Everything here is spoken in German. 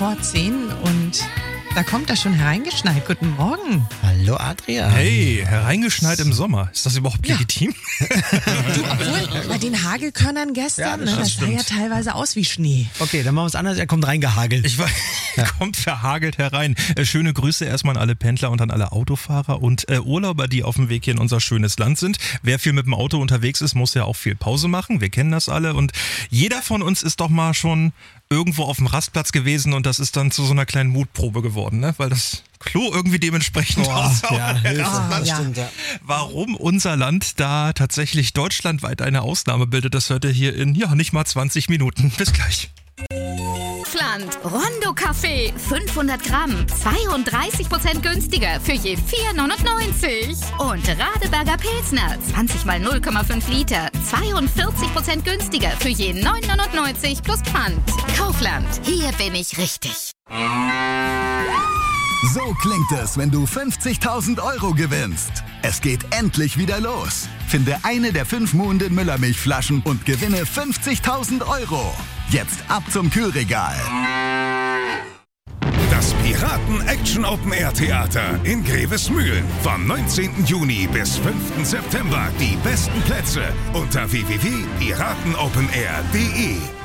vor 10 und da kommt er schon hereingeschneit. Guten Morgen. Hallo Adrian. Hey, hereingeschneit im Sommer. Ist das überhaupt legitim? Du, obwohl, bei den Hagelkörnern gestern, Ja, das sah ja teilweise aus wie Schnee. Okay, dann machen wir es anders. Er kommt reingehagelt. Ich weiß, kommt verhagelt herein. Schöne Grüße erstmal an alle Pendler und an alle Autofahrer und Urlauber, die auf dem Weg hier in unser schönes Land sind. Wer viel mit dem Auto unterwegs ist, muss ja auch viel Pause machen. Wir kennen das alle und jeder von uns ist doch mal schon irgendwo auf dem Rastplatz gewesen und das ist dann zu so einer kleinen Mutprobe geworden, ne? Weil das Klo irgendwie dementsprechend aussah. Stimmt, ja. Warum unser Land da tatsächlich deutschlandweit eine Ausnahme bildet, das hört ihr hier in nicht mal 20 Minuten. Bis gleich. Kaufland. Rondo Kaffee. 500 Gramm. 32% günstiger für je 4,99. Und Radeberger Pilsner. 20 mal 0,5 Liter. 42% günstiger für je 9,99 plus Pfand. Kaufland. Hier bin ich richtig. So klingt es, wenn du 50.000 € gewinnst. Es geht endlich wieder los. Finde eine der 5 Muhnden Müllermilchflaschen und gewinne 50.000 €. Jetzt ab zum Kühlregal. Das Piraten-Action-Open-Air-Theater in Grevesmühlen. Vom 19. Juni bis 5. September. Die besten Plätze unter www.piratenopenair.de.